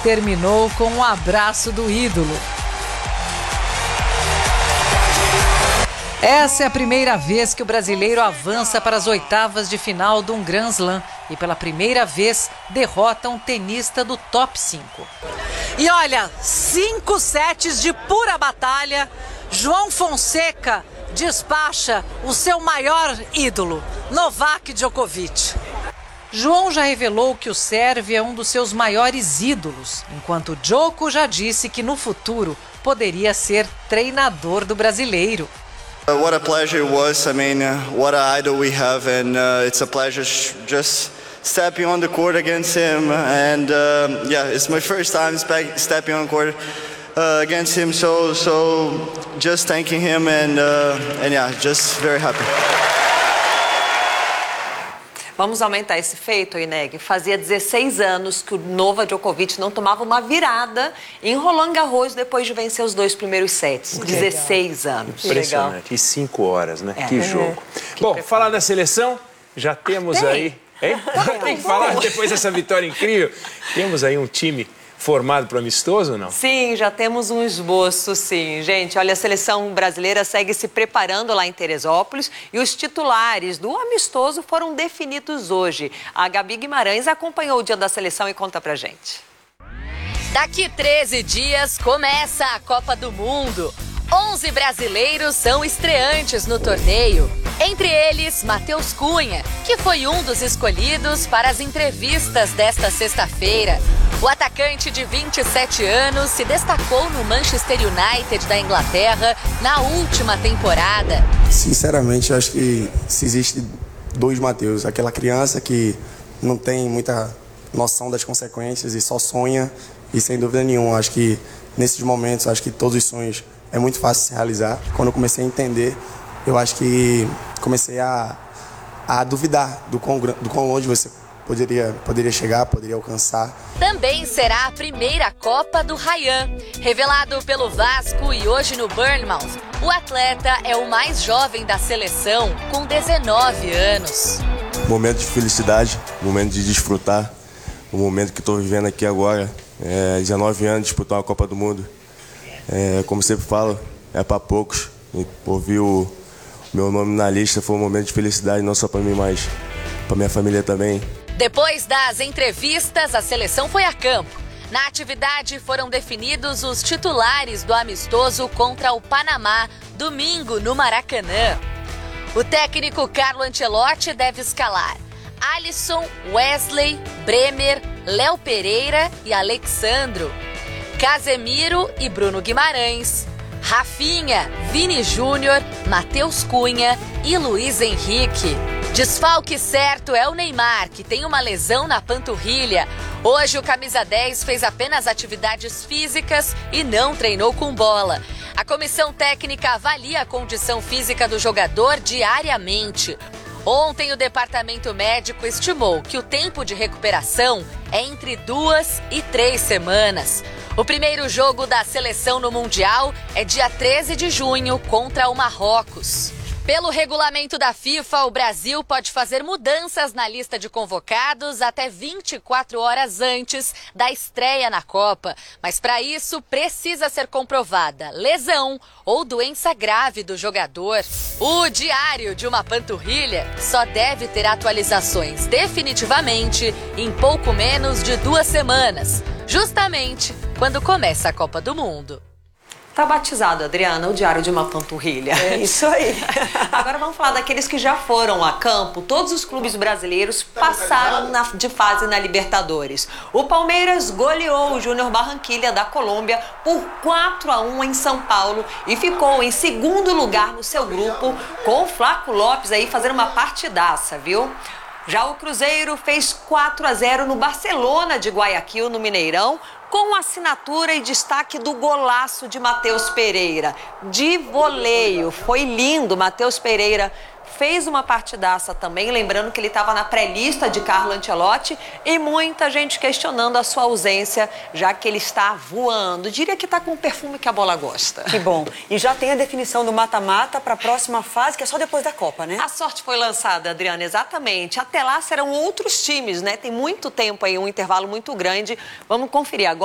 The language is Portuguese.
terminou com um abraço do ídolo. Essa é a primeira vez que o brasileiro avança para as oitavas de final de um Grand Slam e pela primeira vez derrota um tenista do top 5. E olha, 5 sets de pura batalha, João Fonseca despacha o seu maior ídolo, Novak Djokovic. João já revelou que o sérvio é um dos seus maiores ídolos, enquanto Djoko já disse que no futuro poderia ser treinador do brasileiro. What a pleasure it was. I mean, what an idol we have, and it's a pleasure just stepping on the court against him. And yeah, it's my first time stepping on the court against him. So just thanking him, and yeah, just very happy. Vamos aumentar esse feito, Ineg. Fazia 16 anos que o Novak Djokovic não tomava uma virada em Roland Garros depois de vencer os 2 primeiros sets. 16 anos. Impressionante. E 5 horas, né? Que jogo. Que Bom, preparo. falar da seleção, já temos aí... Hein? Tem que falar depois dessa vitória incrível. Temos aí um time formado para o amistoso ou não? Sim, já temos um esboço, sim. Gente, olha, a seleção brasileira segue se preparando lá em Teresópolis e os titulares do amistoso foram definidos hoje. A Gabi Guimarães acompanhou o dia da seleção e conta pra gente. Daqui 13 dias começa a Copa do Mundo. 11 brasileiros são estreantes no torneio. Entre eles, Matheus Cunha, que foi um dos escolhidos para as entrevistas desta sexta-feira. O atacante de 27 anos se destacou no Manchester United da Inglaterra na última temporada. Sinceramente, eu acho que se existe 2 Matheus, aquela criança que não tem muita noção das consequências e só sonha, e sem dúvida nenhuma, acho que nesses momentos, acho que todos os sonhos é muito fácil se realizar. Quando eu comecei a entender, eu acho que comecei a duvidar do quão longe você poderia chegar, poderia alcançar. Também será a primeira Copa do Ryan. Revelado pelo Vasco e hoje no Bournemouth, o atleta é o mais jovem da seleção, com 19 anos. Momento de felicidade, momento de desfrutar, o momento que estou vivendo aqui agora. 19 anos, disputar uma Copa do Mundo. Como sempre falo, é para poucos. E ouvir o meu nome na lista foi um momento de felicidade, não só para mim, mas para minha família também. Depois das entrevistas, a seleção foi a campo. Na atividade foram definidos os titulares do amistoso contra o Panamá, domingo no Maracanã. O técnico Carlo Ancelotti deve escalar Alisson, Wesley, Bremer, Léo Pereira e Alexandro, Casemiro e Bruno Guimarães, Rafinha, Vini Júnior, Matheus Cunha e Luiz Henrique. Desfalque certo é o Neymar, que tem uma lesão na panturrilha. Hoje o camisa 10 fez apenas atividades físicas e não treinou com bola. A comissão técnica avalia a condição física do jogador diariamente. Ontem, o departamento médico estimou que o tempo de recuperação é entre 2 e 3 semanas. O primeiro jogo da seleção no Mundial é dia 13 de junho contra o Marrocos. Pelo regulamento da FIFA, o Brasil pode fazer mudanças na lista de convocados até 24 horas antes da estreia na Copa. Mas para isso, precisa ser comprovada lesão ou doença grave do jogador. O diário de uma panturrilha só deve ter atualizações definitivamente em pouco menos de 2 semanas, justamente quando começa a Copa do Mundo. Tá batizado, Adriana, o diário de uma panturrilha. É isso aí. Agora vamos falar daqueles que já foram a campo. Todos os clubes brasileiros passaram de fase na Libertadores. O Palmeiras goleou o Júnior Barranquilla da Colômbia por 4-1 em São Paulo e ficou em segundo lugar no seu grupo, com o Flaco Lopes aí fazendo uma partidaça, viu? Já o Cruzeiro fez 4-0 no Barcelona de Guayaquil, no Mineirão, com assinatura e destaque do golaço de Matheus Pereira. De voleio, foi lindo. Matheus Pereira fez uma partidaça também, lembrando que ele estava na pré-lista de Carlo Ancelotti e muita gente questionando a sua ausência, já que ele está voando. Diria que está com o perfume que a bola gosta. Que bom. E já tem a definição do mata-mata para a próxima fase, que é só depois da Copa, né? A sorte foi lançada, Adriana, exatamente. Até lá serão outros times, né? Tem muito tempo aí, um intervalo muito grande. Vamos conferir agora.